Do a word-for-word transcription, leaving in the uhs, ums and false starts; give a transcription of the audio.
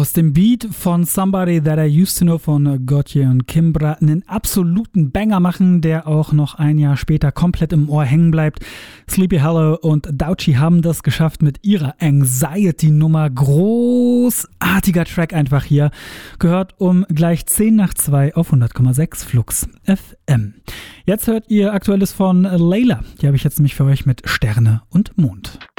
Aus dem Beat von Somebody That I Used to Know von Gotye und Kimbra einen absoluten Banger machen, der auch noch ein Jahr später komplett im Ohr hängen bleibt. Sleepy Hollow und Douchi haben das geschafft mit ihrer Anxiety-Nummer. Großartiger Track einfach hier. Gehört um gleich zehn nach zwei auf hundert Komma sechs Flux F M. Jetzt hört ihr Aktuelles von Layla. Die habe ich jetzt nämlich für euch mit Sterne und Mond.